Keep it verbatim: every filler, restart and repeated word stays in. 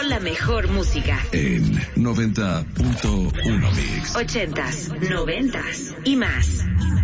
la mejor música. En noventa punto uno Mix. Ochentas, noventas y más.